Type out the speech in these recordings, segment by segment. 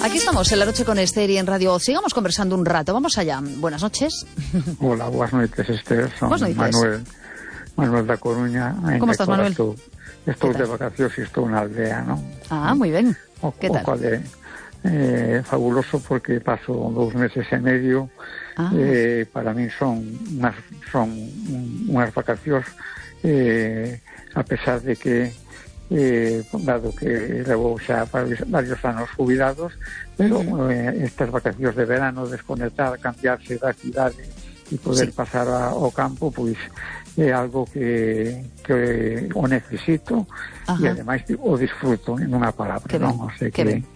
Aquí estamos en La Noche con Esther y en Radio Voz. Sigamos conversando un rato. Vamos allá. Buenas noches. Hola, buenas noites, Esther. Son Manuel da Coruña. ¿Cómo estás, Manuel? Estou de vacacións e estou na aldea, non? Ah, moi ben. Que tal? O cual é fabuloso porque paso 2 meses e medio. Para min son unhas vacacións, a pesar de que dado que levo xa varios anos jubilados, pero estas vacacións de verano, desconectar, cambiarse da cidade e poder pasar ao campo, pois é algo que o necesito e ademais o disfruto en unha palabra, non? O sea que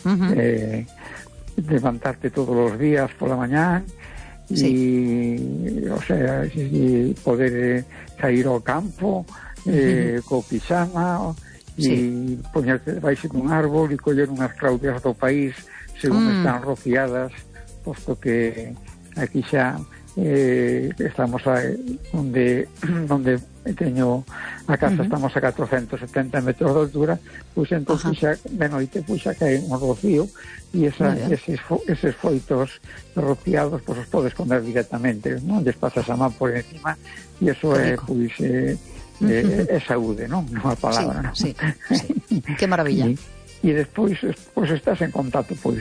levantarte todos os días pola mañá e, o sea, e poder sair ao campo co pijama e poñerte debaixo dun árbol e coller unhas claudias do país según están rociadas, posto que aquí xa estamos onde teño a casa, estamos a 470 metros de altura, pois entón xa de noite pois xa cae un rocío e eses foitos rociados pois os podes comer directamente, non lles pasas a man por encima e eso é pois é saúde, non? Nunha palabra, non? Sí. Que maravilla. E despois pois estás en contacto pois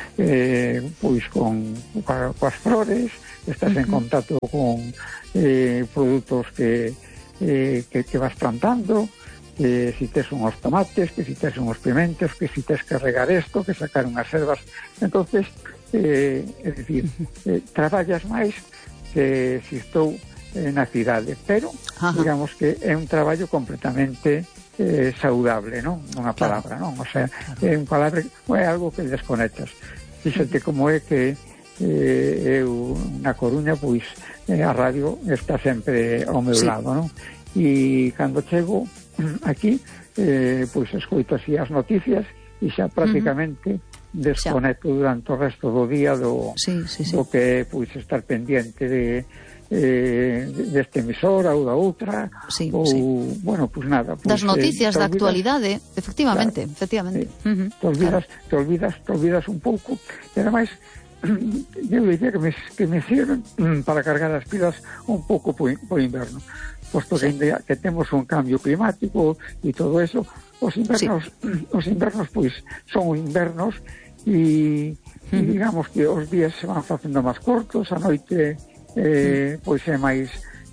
coas flores, estás en contacto con produtos que vas plantando, si tes unhos tomates, que si tes unhos pimentos, que si tes que regar isto, que sacar unhas ervas. Entonces, é dicir, traballas máis que si estou na cidade, pero digamos que é un traballo completamente saudable, non? Unha palabra, non? O sea, é un palabra, é algo que desconectas. Fíxate como é que eu na Coruña, pois a radio está sempre ao meu lado, non? E cando chego aquí, pois escoito así as noticias e xa prácticamente desconecto durante o resto do día do que é pois estar pendiente desta emisora ou da outra bueno, pois nada, pois, das noticias da actualidade, efectivamente, efectivamente. Te olvidas un pouco e ademais eu diría que me sirven para cargar as pilas un pouco por inverno, posto que temos un cambio climático e todo eso, os invernos pois son invernos e digamos que os días se van facendo máis cortos, a noite pois é máis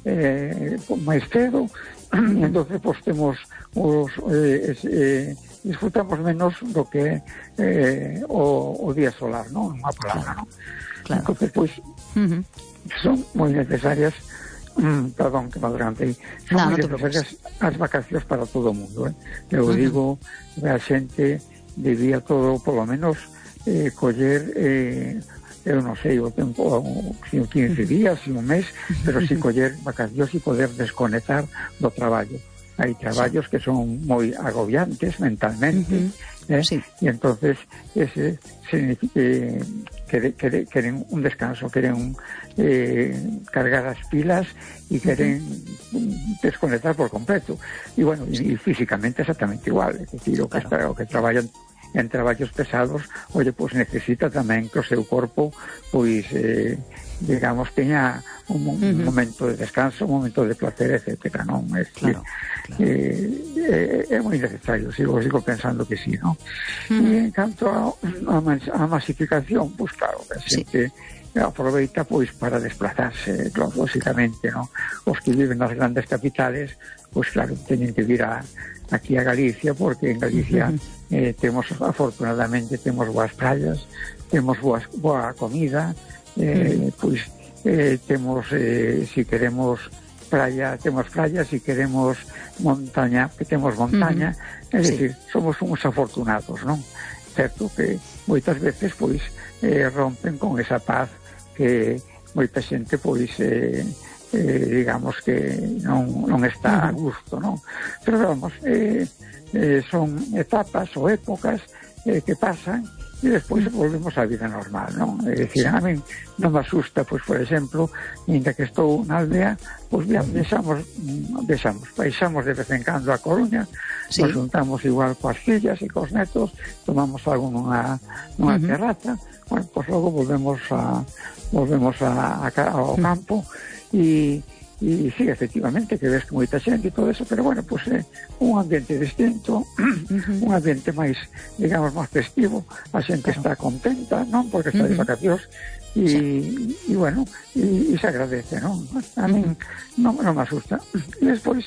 cedo, e entonces pois temos disfrutamos menos do que o día solar, non? Unha palabra, non? Entonces pois son moi necesarias, perdón que me adelantei, son moi necesarias as vacacións para todo o mundo, eu digo, a xente debía todo, polo menos coller eu non sei o tempo, si 15 días, si un mes, pero si coller vacacións e poder desconectar do traballo. Hai traballos que son moi agobiantes mentalmente, e entonces queren un descanso, queren cargar as pilas e queren desconectar por completo. E bueno, e físicamente exactamente igual, é dicir, o que traballan en traballos pesados, oye, pois necesita tamén que o seu corpo pois digamos teña un momento de descanso, un momento de placer, etcétera, non? É dicir, é moi necesario, sigo pensando que sí, non? E en canto a masificación, pois claro, a xente aproveita pois para desplazarse, lógicamente, non? Os que viven nas grandes capitales, pois claro, teñen que vir aquí a Galicia, porque en Galicia temos, afortunadamente, temos boas praias, temos boa comida, pois temos, si queremos praia, temos praia, si queremos montaña, que temos montaña, é dicir, somos uns afortunados, non? Certo que moitas veces, pois, rompen con esa paz que moita xente, pois, digamos que non está a gusto, non? Pero vamos, son etapas ou épocas que pasan e despois volvemos á vida normal, non? É dicir, a min non me asusta, pois, por exemplo, ainda que estou na aldea, pois baixamos de vez en cando a Coruña, nos juntamos igual coas fillas e cos netos, tomamos algo nunha terraza, bueno, pois logo volvemos ao campo e sí, efectivamente, que ves que moita xente e todo eso, pero bueno, pois é un ambiente distinto, un ambiente máis, digamos, máis festivo, a xente está contenta, non? Porque está de vacacións e bueno, e se agradece, non? A min non me asusta. E despois,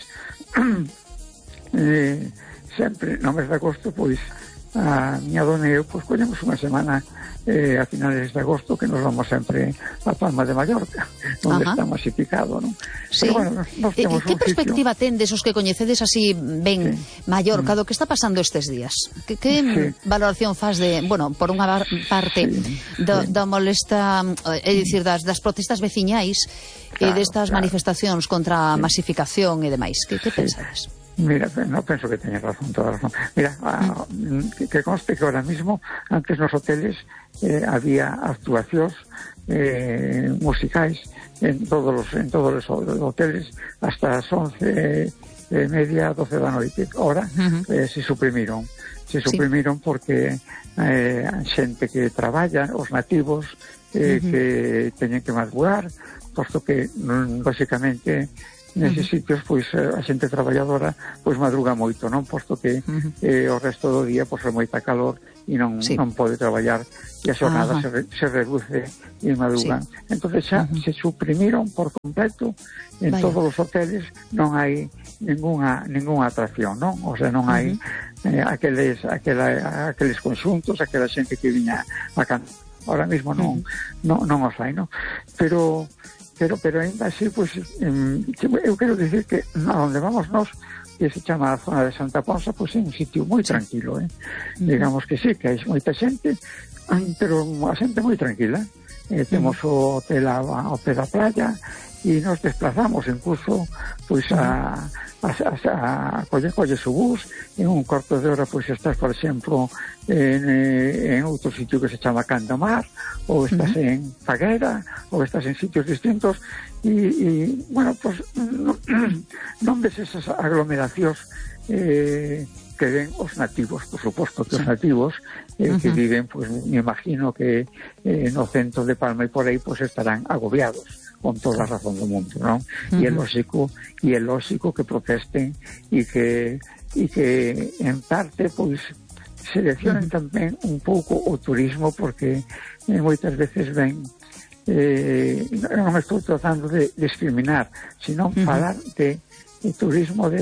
sempre no mes de agosto, pois, a miña dona e eu, pois, collemos unha semana a finales de agosto que nos vamos sempre a Palma de Mallorca, onde está masificado, non? Sí. Pero bueno, nos temos que perspectiva tendes os que coñecedes así ben Mallorca, do que está pasando estes días? Que valoración faz de, bueno, por unha parte da molesta, é dicir, das protestas veciñais e destas manifestacións contra a masificación e demais? Que pensades? Mira, no penso que teña razón, toda razón. Mira, que conste que ahora mismo, antes nos hoteles había actuacións musicais en todos os hoteles hasta as 11:30, 12 da noite. Ahora se suprimiron porque a xente que traballa, os nativos que teñen que madrugar, posto que basicamente neses sitios, pois, a xente traballadora pois madruga moito, non? Posto que o resto do día pois é moita calor e non pode traballar e a xornada se reduce e madrugan. Entonces xa se suprimiron por completo en todos os hoteles, non hai ninguna atracción, non? O sea, non hai aqueles conxuntos, aquela xente que viña a cantar. Ahora mismo non os hai, non? Pero ainda así, pois, eu quero dicir que onde vamos nós, que se chama a zona de Santa Ponsa, pois é un sitio moi tranquilo, digamos que sí, que hai moita xente, pero a xente moi tranquila. Temos o hotel ao pé da playa e nos desplazamos incluso pois a colles o bus, en un cuarto de hora pois estás, por exemplo, en outro sitio que se chama Candomar, ou estás en Faguera, ou estás en sitios distintos e bueno, pois non ves esas aglomeracións que ven os nativos. Por suposto que os nativos que viven, pois me imagino que no centro de Palma e por aí pois estarán agobiados con toda a razón do mundo, non? E é lógico que protesten e que en parte pois seleccionen tamén un pouco o turismo, porque moitas veces ven non me estou tratando de discriminar, sino falar de turismo de